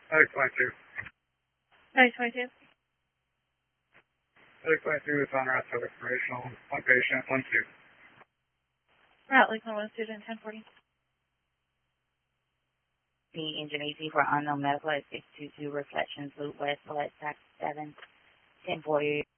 22. 22. 22 is on route to recreational. One patient, 1 2. Route Lakeland One student 1040. The engine AC for unknown medical at 622 Reflections Loop West, select taxi 7, 1040.